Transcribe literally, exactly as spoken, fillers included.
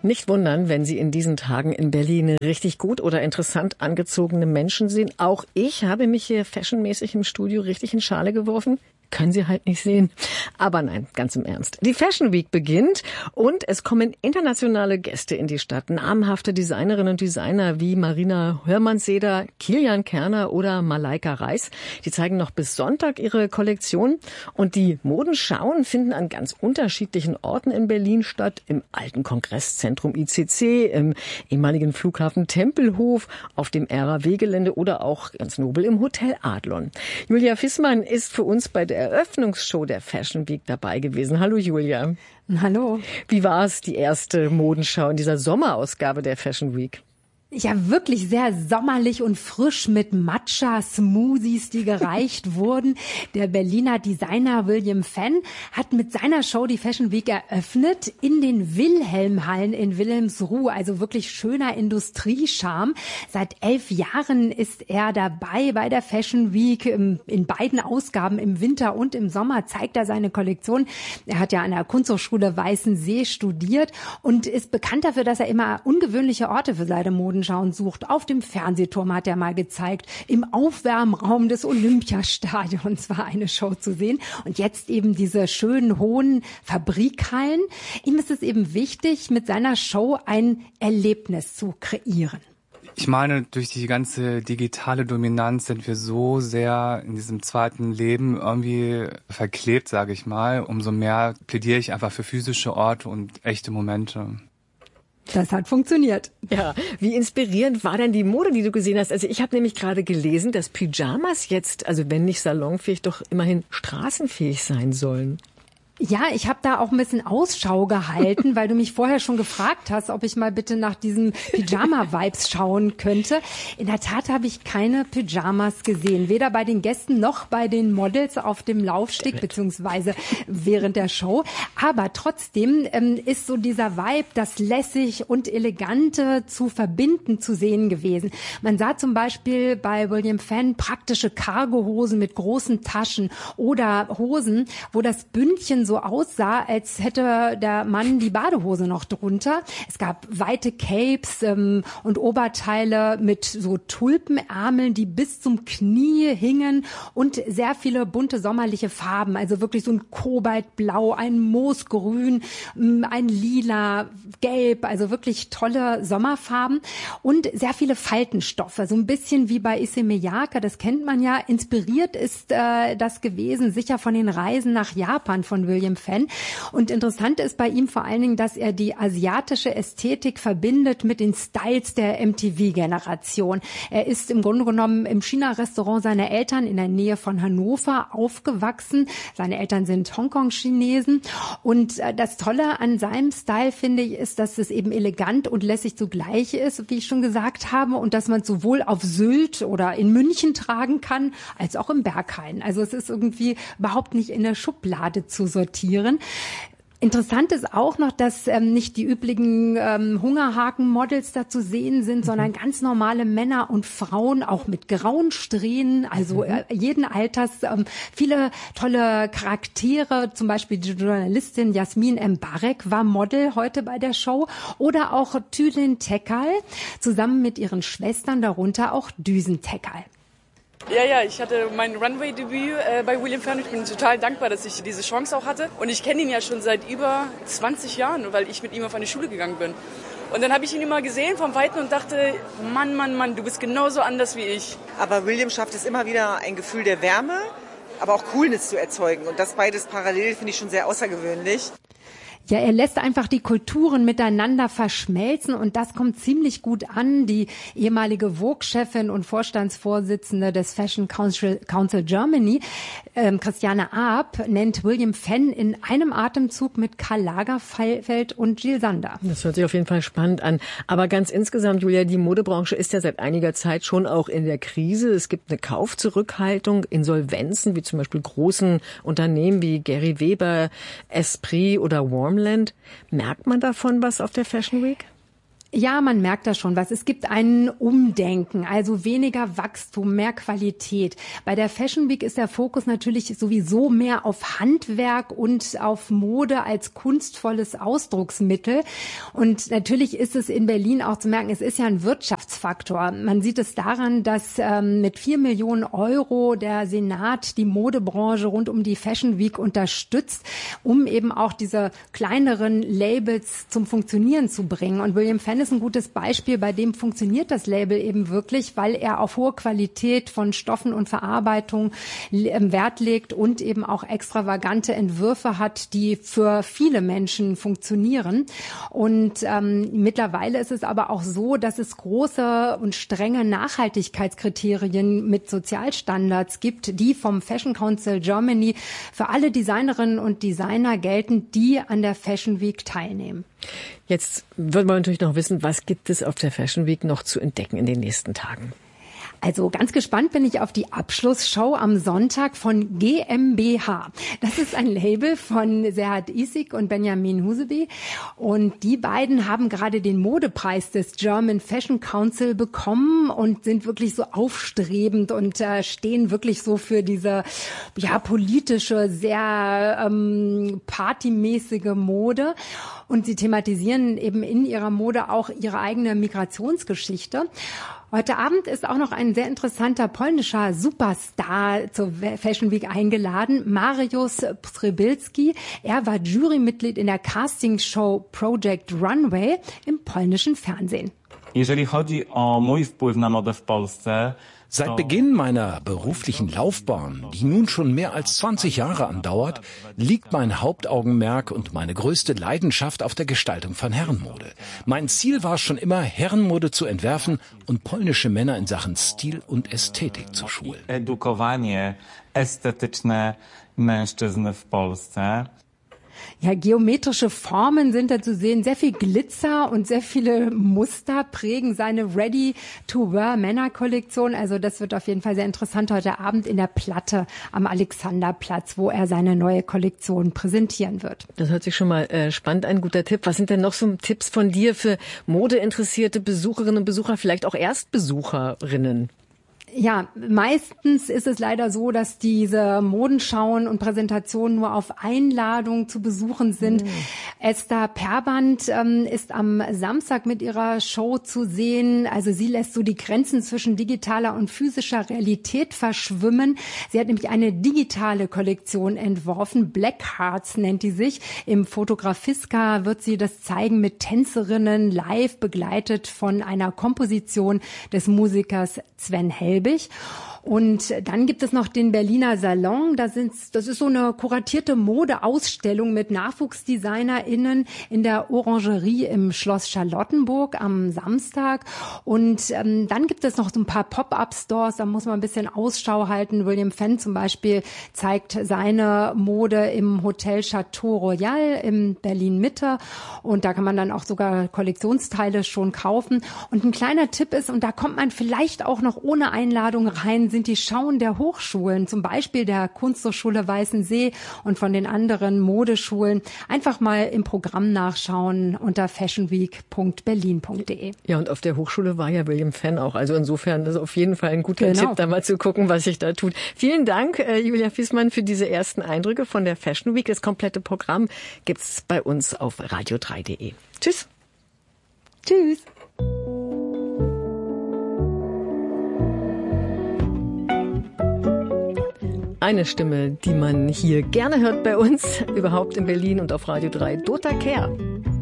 Nicht wundern, wenn Sie in diesen Tagen in Berlin richtig gut oder interessant angezogene Menschen sehen. Auch ich habe mich hier fashionmäßig im Studio richtig in Schale geworfen. Können Sie halt nicht sehen. Aber nein, ganz im Ernst. Die Fashion Week beginnt und es kommen internationale Gäste in die Stadt. Namhafte Designerinnen und Designer wie Marina Hörmannseder, Kilian Kerner oder Malaika Reis. Die zeigen noch bis Sonntag ihre Kollektion. Und die Modenschauen finden an ganz unterschiedlichen Orten in Berlin statt. Im alten Kongresszentrum I C C, im ehemaligen Flughafen Tempelhof, auf dem R A W-Gelände oder auch ganz nobel im Hotel Adlon. Julia Fissmann ist für uns bei der Eröffnungsshow der Fashion Week dabei gewesen. Hallo Julia. Hallo. Wie war es, die erste Modenschau in dieser Sommerausgabe der Fashion Week? Ja, wirklich sehr sommerlich und frisch mit Matcha-Smoothies, die gereicht wurden. Der Berliner Designer William Fenn hat mit seiner Show die Fashion Week eröffnet in den Wilhelmhallen in Wilhelmsruh. Also wirklich schöner Industriescharme. Seit elf Jahren ist er dabei bei der Fashion Week. In beiden Ausgaben, im Winter und im Sommer, zeigt er seine Kollektion. Er hat ja an der Kunsthochschule Weißensee studiert und ist bekannt dafür, dass er immer ungewöhnliche Orte für seine Moden sucht. Auf dem Fernsehturm hat er mal gezeigt. Im Aufwärmraum des Olympiastadions war eine Show zu sehen. Und jetzt eben diese schönen, hohen Fabrikhallen. Ihm ist es eben wichtig, mit seiner Show ein Erlebnis zu kreieren. Ich meine, durch die ganze digitale Dominanz sind wir so sehr in diesem zweiten Leben irgendwie verklebt, sage ich mal. Umso mehr plädiere ich einfach für physische Orte und echte Momente. Das hat funktioniert. Ja, wie inspirierend war denn die Mode, die du gesehen hast? Also ich habe nämlich gerade gelesen, dass Pyjamas jetzt, also wenn nicht salonfähig, doch immerhin straßenfähig sein sollen. Ja, ich habe da auch ein bisschen Ausschau gehalten, weil du mich vorher schon gefragt hast, ob ich mal bitte nach diesen Pyjama-Vibes schauen könnte. In der Tat habe ich keine Pyjamas gesehen, weder bei den Gästen noch bei den Models auf dem Laufsteg beziehungsweise während der Show. Aber trotzdem ähm, ist so dieser Vibe, das lässig und elegante zu verbinden zu sehen gewesen. Man sah zum Beispiel bei William Fenn praktische Cargohosen mit großen Taschen oder Hosen, wo das Bündchen so aussah, als hätte der Mann die Badehose noch drunter. Es gab weite Capes ähm, und Oberteile mit so Tulpenärmeln, die bis zum Knie hingen und sehr viele bunte sommerliche Farben. Also wirklich so ein Kobaltblau, ein Moosgrün, ein Lila, Gelb, also wirklich tolle Sommerfarben und sehr viele Faltenstoffe. So ein bisschen wie bei Issey Miyake, das kennt man ja. Inspiriert ist äh, das gewesen, sicher von den Reisen nach Japan von William Fenn. Und interessant ist bei ihm vor allen Dingen, dass er die asiatische Ästhetik verbindet mit den Styles der M T V-Generation. Er ist im Grunde genommen im China-Restaurant seiner Eltern in der Nähe von Hannover aufgewachsen. Seine Eltern sind Hongkong-Chinesen. Und das Tolle an seinem Style, finde ich, ist, dass es eben elegant und lässig zugleich ist, wie ich schon gesagt habe, und dass man es sowohl auf Sylt oder in München tragen kann, als auch im Berghain. Also es ist irgendwie überhaupt nicht in der Schublade zu sortieren. Interessant ist auch noch, dass ähm, nicht die üblichen ähm, Hungerhaken-Models da zu sehen sind, mhm. sondern ganz normale Männer und Frauen, auch mit grauen Strähnen, also mhm. äh, jeden Alters. Ähm, viele tolle Charaktere, zum Beispiel die Journalistin Jasmin Mbarek war Model heute bei der Show oder auch Tülin Tekal, zusammen mit ihren Schwestern, darunter auch Düsen Tekal. Ja, ja, ich hatte mein Runway-Debüt äh, bei William Fenn. Ich bin total dankbar, dass ich diese Chance auch hatte. Und ich kenne ihn ja schon seit über zwanzig Jahren, weil ich mit ihm auf eine Schule gegangen bin. Und dann habe ich ihn immer gesehen vom Weiten und dachte, Mann, Mann, Mann, du bist genauso anders wie ich. Aber William schafft es immer wieder, ein Gefühl der Wärme, aber auch Coolness zu erzeugen. Und das beides parallel finde ich schon sehr außergewöhnlich. Ja, er lässt einfach die Kulturen miteinander verschmelzen und das kommt ziemlich gut an. Die ehemalige Vogue-Chefin und Vorstandsvorsitzende des Fashion Council, Council Germany, ähm, Christiane Arp, nennt William Fenn in einem Atemzug mit Karl Lagerfeld und Jill Sander. Das hört sich auf jeden Fall spannend an. Aber ganz insgesamt, Julia, die Modebranche ist ja seit einiger Zeit schon auch in der Krise. Es gibt eine Kaufzurückhaltung, Insolvenzen, wie zum Beispiel großen Unternehmen wie Gary Weber, Esprit oder Warm. Merkt man davon was auf der Fashion Week? Ja, man merkt da schon was. Es gibt ein Umdenken, also weniger Wachstum, mehr Qualität. Bei der Fashion Week ist der Fokus natürlich sowieso mehr auf Handwerk und auf Mode als kunstvolles Ausdrucksmittel. Und natürlich ist es in Berlin auch zu merken, es ist ja ein Wirtschaftsfaktor. Man sieht es daran, dass ähm, mit vier Millionen Euro der Senat die Modebranche rund um die Fashion Week unterstützt, um eben auch diese kleineren Labels zum Funktionieren zu bringen. Und William Fenn ist ein gutes Beispiel, bei dem funktioniert das Label eben wirklich, weil er auf hohe Qualität von Stoffen und Verarbeitung Wert legt und eben auch extravagante Entwürfe hat, die für viele Menschen funktionieren. Und ähm, mittlerweile ist es aber auch so, dass es große und strenge Nachhaltigkeitskriterien mit Sozialstandards gibt, die vom Fashion Council Germany für alle Designerinnen und Designer gelten, die an der Fashion Week teilnehmen. Jetzt würden wir natürlich noch wissen, was gibt es auf der Fashion Week noch zu entdecken in den nächsten Tagen? Also ganz gespannt bin ich auf die Abschlussshow am Sonntag von G M B H. Das ist ein Label von Serhat Isik und Benjamin Huseby. Und die beiden haben gerade den Modepreis des German Fashion Council bekommen und sind wirklich so aufstrebend und äh, stehen wirklich so für diese ja politische, sehr ähm, partymäßige Mode. Und sie thematisieren eben in ihrer Mode auch ihre eigene Migrationsgeschichte. Heute Abend ist auch noch ein sehr interessanter polnischer Superstar zur Fashion Week eingeladen, Mariusz Przybylski. Er war Jurymitglied in der Castingshow Project Runway im polnischen Fernsehen. Jeżeli chodzi o mój wpływ na modę w Polsce, Seit Beginn meiner beruflichen Laufbahn, die nun schon mehr als zwanzig Jahre andauert, liegt mein Hauptaugenmerk und meine größte Leidenschaft auf der Gestaltung von Herrenmode. Mein Ziel war schon immer, Herrenmode zu entwerfen und polnische Männer in Sachen Stil und Ästhetik zu schulen. Edukowanie estetyczne mężczyzn w Polsce. Ja, geometrische Formen sind da zu sehen, sehr viel Glitzer und sehr viele Muster prägen seine Ready-to-Wear-Männer-Kollektion. Also das wird auf jeden Fall sehr interessant heute Abend in der Platte am Alexanderplatz, wo er seine neue Kollektion präsentieren wird. Das hört sich schon mal äh, spannend an, guter Tipp. Was sind denn noch so Tipps von dir für modeinteressierte Besucherinnen und Besucher, vielleicht auch Erstbesucherinnen? Ja, meistens ist es leider so, dass diese Modenschauen und Präsentationen nur auf Einladung zu besuchen sind. Mhm. Esther Perband ähm, ist am Samstag mit ihrer Show zu sehen. Also sie lässt so die Grenzen zwischen digitaler und physischer Realität verschwimmen. Sie hat nämlich eine digitale Kollektion entworfen. Black Hearts nennt die sich. Im Fotografiska wird sie das zeigen mit Tänzerinnen live, begleitet von einer Komposition des Musikers Sven Helbig. Und dann gibt es noch den Berliner Salon. Das ist, das ist so eine kuratierte Modeausstellung mit NachwuchsdesignerInnen in der Orangerie im Schloss Charlottenburg am Samstag. Und ähm, dann gibt es noch so ein paar Pop-up-Stores. Da muss man ein bisschen Ausschau halten. William Fenn zum Beispiel zeigt seine Mode im Hotel Chateau Royal in Berlin-Mitte. Und da kann man dann auch sogar Kollektionsteile schon kaufen. Und ein kleiner Tipp ist, und da kommt man vielleicht auch noch ohne Einladung rein, sind die Schauen der Hochschulen, zum Beispiel der Kunsthochschule Weißensee und von den anderen Modeschulen. Einfach mal im Programm nachschauen unter fashionweek punkt berlin punkt de. Ja, und auf der Hochschule war ja William Fenn auch. Also insofern ist auf jeden Fall ein guter genau. Tipp, da mal zu gucken, was sich da tut. Vielen Dank, äh, Julia Fiesmann, für diese ersten Eindrücke von der Fashion Week. Das komplette Programm gibt's bei uns auf radio drei punkt de. Tschüss. Tschüss. Eine Stimme, die man hier gerne hört bei uns, überhaupt in Berlin und auf Radio drei, Dota Kehr.